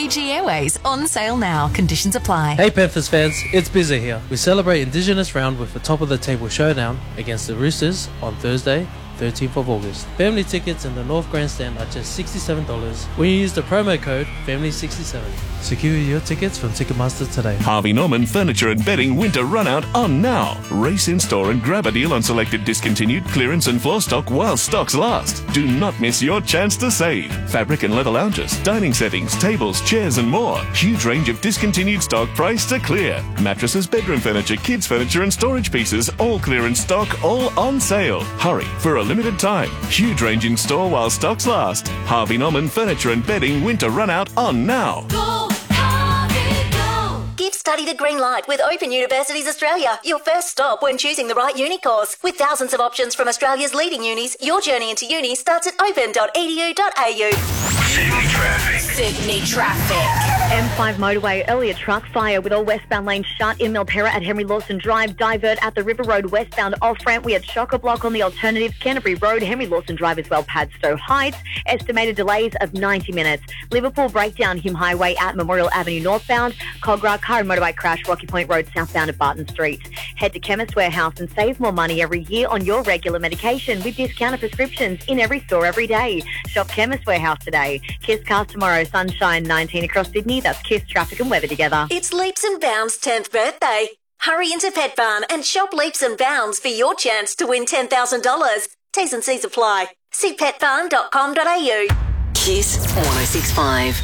Fiji Airways, on sale now. Conditions apply. Hey Panthers fans, it's Bizza here. We celebrate Indigenous Round with a top of the table showdown against the Roosters on Thursday, 13th of August. Family tickets in the North Grandstand are just $67 when you use the promo code FAMILY67. Secure your tickets from Ticketmaster today. Harvey Norman Furniture and Bedding Winter Runout on now. Race in store and grab a deal on selected discontinued clearance and floor stock while stocks last. Do not miss your chance to save. Fabric and leather lounges, dining settings, tables, chairs and more. Huge range of discontinued stock priced to clear. Mattresses, bedroom furniture, kids furniture and storage pieces, all clearance stock, all on sale. Hurry for a limited time. Huge range in store while stocks last. Harvey Norman Furniture and Bedding Winter Runout on now. Give study the green light with Open Universities Australia, your first stop when choosing the right uni course. With thousands of options from Australia's leading unis, your journey into uni starts at open.edu.au. Sydney traffic. M5 motorway, earlier truck fire with all westbound lanes shut in Milperra at Henry Lawson Drive. Divert at the River Road westbound off-ramp. We had chock-a-block on the alternative. Canterbury Road, Henry Lawson Drive as well, Padstow Heights. Estimated delays of 90 minutes. Liverpool breakdown, Hume Highway at Memorial Avenue northbound. Cogra car and motorbike crash, Rocky Point Road southbound at Barton Street. Head to Chemist Warehouse and save more money every year on your regular medication with discounted prescriptions in every store every day. Shop Chemist Warehouse today. Kiss cars tomorrow, sunshine 19 across Sydney. That's Kiss traffic and weather together. It's Leaps and Bounds' 10th birthday. Hurry into Pet Barn and shop Leaps and Bounds for your chance to win $10,000. T's and C's apply. See petbarn.com.au. Kiss 106.5.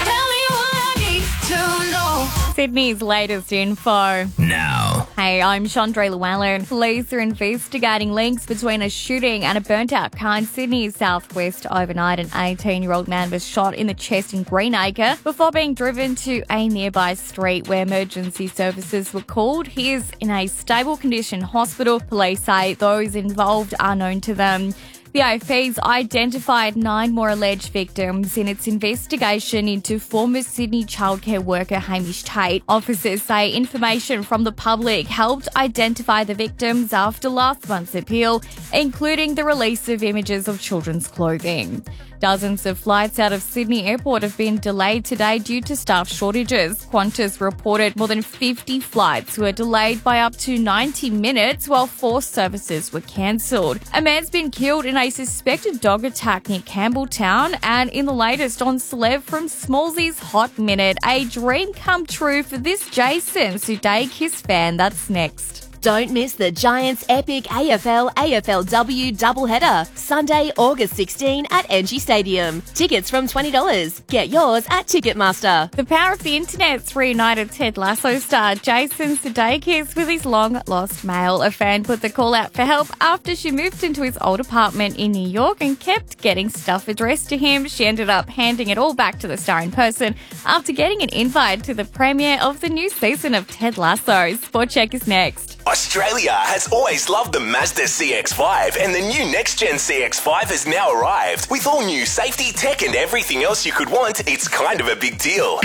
Sydney's latest info. Now. Hey, I'm Chandra Llewellyn. Police are investigating links between a shooting and a burnt-out car in Sydney's southwest overnight. An 18-year-old man was shot in the chest in Greenacre before being driven to a nearby street where emergency services were called. He is in a stable condition hospital. Police say those involved are known to them. The AFP's identified 9 more alleged victims in its investigation into former Sydney childcare worker Hamish Tate. Officers say information from the public helped identify the victims after last month's appeal, including the release of images of children's clothing. Dozens of flights out of Sydney Airport have been delayed today due to staff shortages. Qantas reported more than 50 flights were delayed by up to 90 minutes while 4 services were cancelled. A man's been killed in a suspected dog attack near Campbelltown, and in the latest on Celeb from Smallsy's Hot Minute, a dream come true for this Jason Sudeikis fan. That's next. Don't miss the Giants' epic AFL-AFLW doubleheader, Sunday, August 16 at NG Stadium. Tickets from $20. Get yours at Ticketmaster. The power of the internet's reunited Ted Lasso star Jason Sudeikis with his long-lost mail. A fan put the call out for help after she moved into his old apartment in New York and kept getting stuff addressed to him. She ended up handing it all back to the star in person after getting an invite to the premiere of the new season of Ted Lasso. Sport Check is next. Australia has always loved the Mazda CX-5, and the new next-gen CX-5 has now arrived. With all new safety, tech and everything else you could want, it's kind of a big deal.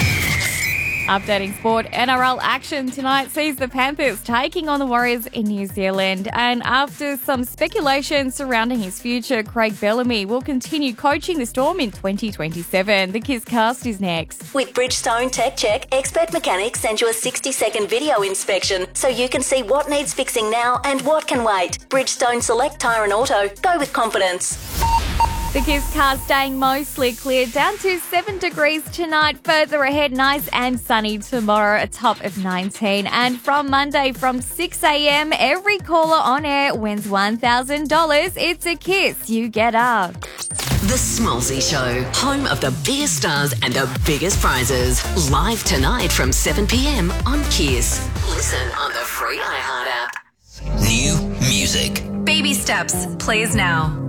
Updating sport, NRL action tonight sees the Panthers taking on the Warriors in New Zealand. And after some speculation surrounding his future, Craig Bellamy will continue coaching the Storm in 2027. The Kisscast is next. With Bridgestone Tech Check, expert mechanics send you a 60-second video inspection so you can see what needs fixing now and what can wait. Bridgestone Select Tyre and Auto. Go with confidence. The Kisscast staying mostly clear, down to 7 degrees tonight. Further ahead, nice and sunny tomorrow, a top of 19. And from Monday, from 6 a.m, every caller on air wins $1,000. It's a Kiss. You get up. The Smallsy Show, home of the biggest stars and the biggest prizes. Live tonight from 7 p.m. on Kiss. Listen on the free iHeart app. New music. Baby Steps plays now.